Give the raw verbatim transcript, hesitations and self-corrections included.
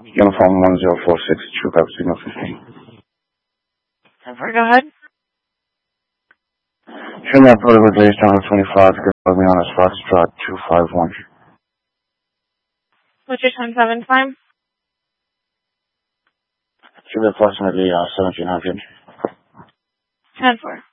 Uniform one zero four six, True Copy Signal fifteen. ten four, go ahead. Show me that protocol days, Tower twenty-five, give me on a Foxtrot two five one. What's your ten seven time? Should be approximately uh, seventeen hundred. ten four.